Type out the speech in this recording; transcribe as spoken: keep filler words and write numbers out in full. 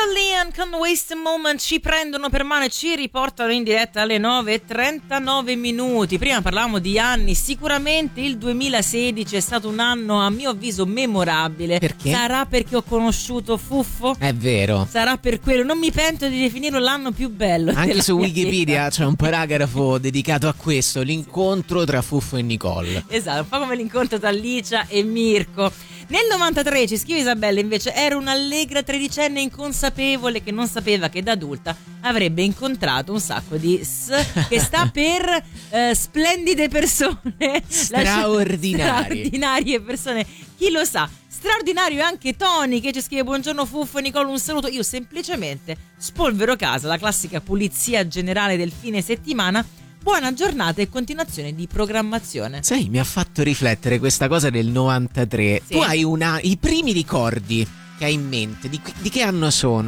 Rosalie con Waste Moment ci prendono per mano e ci riportano in diretta alle nove e trentanove minuti. Prima parlavamo di anni, sicuramente il duemilasedici è stato un anno a mio avviso memorabile. Perché? Sarà perché ho conosciuto Fuffo? È vero. Sarà per quello, non mi pento di definirlo l'anno più bello. Anche su Wikipedia vita. c'è un paragrafo dedicato a questo, l'incontro tra Fuffo e Nicole. Esatto, un po' come l'incontro tra Licia e Mirko. Nel novantatré, ci scrive Isabella, invece era un'allegra tredicenne inconsapevole che non sapeva che da adulta avrebbe incontrato un sacco di S che sta per eh, splendide persone. Straordinarie. Straordinarie persone, chi lo sa. Straordinario è anche Tony che ci scrive: buongiorno Fuffo e Nicole, un saluto. Io semplicemente spolvero casa, la classica pulizia generale del fine settimana. Buona giornata e continuazione di programmazione. Sai, mi ha fatto riflettere questa cosa del novantatré. Sì. Tu hai una i primi ricordi che hai in mente di, di che anno sono?